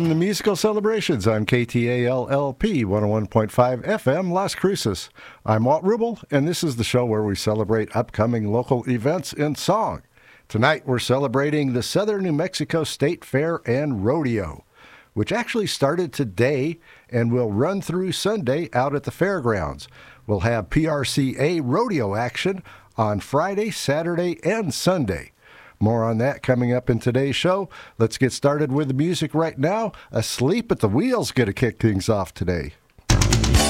Welcome to Musical Celebrations on KTAL-LP 101.5 FM, Las Cruces. I'm Walt Rubel, and this is the show where we celebrate upcoming local events in song. Tonight, we're celebrating the Southern New Mexico State Fair and Rodeo, which actually started today and will run through Sunday out at the fairgrounds. We'll have PRCA rodeo action on Friday, Saturday, and Sunday. More on that coming up in today's show. Let's get started with the music right now. Asleep at the Wheel's going to kick things off today.